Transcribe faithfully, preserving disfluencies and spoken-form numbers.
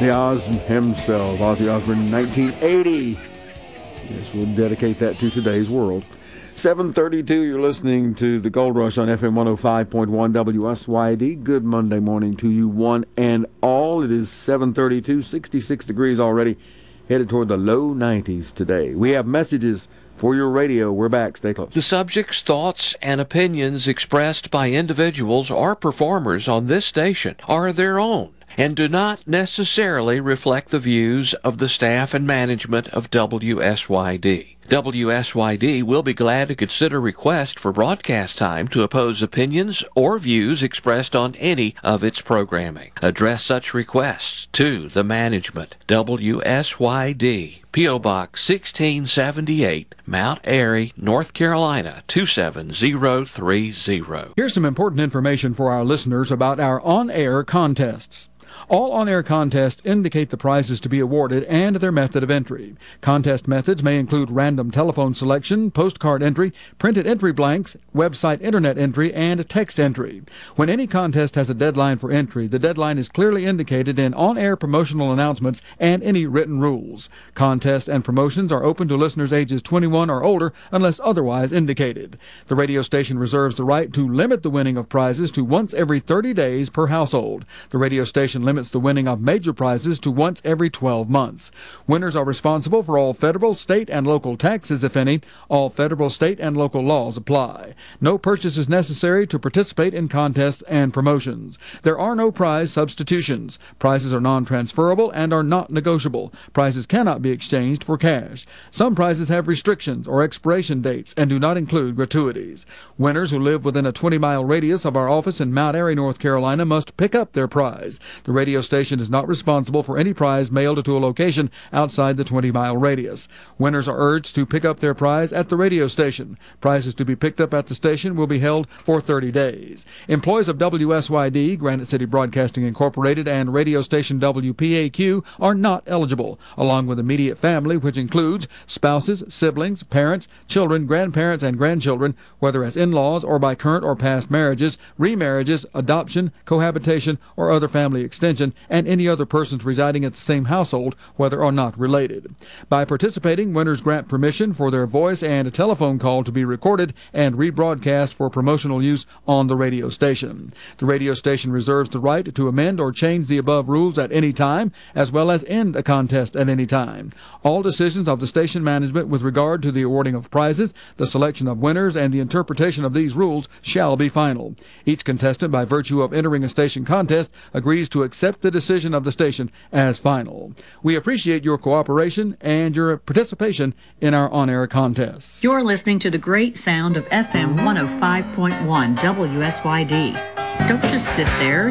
The Oz himself, Ozzy Osbourne, nineteen eighty. Yes, we'll dedicate that to today's world. seven thirty-two, you're listening to the Gold Rush on F M one oh five point one W S Y D. Good Monday morning to you, one and all. It is seven thirty-two, sixty-six degrees already, headed toward the low nineties today. We have messages for your radio. We're back. Stay close. The subjects, thoughts, and opinions expressed by individuals or performers on this station are their own and do not necessarily reflect the views of the staff and management of W S Y D. W S Y D will be glad to consider requests for broadcast time to oppose opinions or views expressed on any of its programming. Address such requests to the management. W S Y D, P O. Box sixteen seventy-eight, Mount Airy, North Carolina, two seven zero three zero. Here's some important information for our listeners about our on-air contests. All on-air contests indicate the prizes to be awarded and their method of entry. Contest methods may include random telephone selection, postcard entry, printed entry blanks, website internet entry, and text entry. When any contest has a deadline for entry, the deadline is clearly indicated in on-air promotional announcements and any written rules. Contests and promotions are open to listeners ages twenty-one or older unless otherwise indicated. The radio station reserves the right to limit the winning of prizes to once every thirty days per household. The radio station limits the winning of major prizes to once every twelve months. Winners are responsible for all federal, state, and local taxes, if any. All federal, state, and local laws apply. No purchase is necessary to participate in contests and promotions. There are no prize substitutions. Prizes are non-transferable and are not negotiable. Prizes cannot be exchanged for cash. Some prizes have restrictions or expiration dates and do not include gratuities. Winners who live within a twenty-mile radius of our office in Mount Airy, North Carolina must pick up their prize. The radio station is not responsible for any prize mailed to a location outside the twenty-mile radius. Winners are urged to pick up their prize at the radio station. Prizes to be picked up at the station will be held for thirty days. Employees of W S Y D, Granite City Broadcasting Incorporated, and radio station W P A Q are not eligible, along with immediate family, which includes spouses, siblings, parents, children, grandparents, and grandchildren, whether as in-laws or by current or past marriages, remarriages, adoption, cohabitation, or other family extension, and any other persons residing at the same household, whether or not related. By participating, winners grant permission for their voice and a telephone call to be recorded and rebroadcast for promotional use on the radio station. The radio station reserves the right to amend or change the above rules at any time, as well as end a contest at any time. All decisions of the station management with regard to the awarding of prizes, the selection of winners, and the interpretation of these rules shall be final. Each contestant, by virtue of entering a station contest, agrees to accept the decision of the station as final. We appreciate your cooperation and your participation in our on-air contests. You're listening to the great sound of F M one oh five point one W S Y D. Don't just sit there.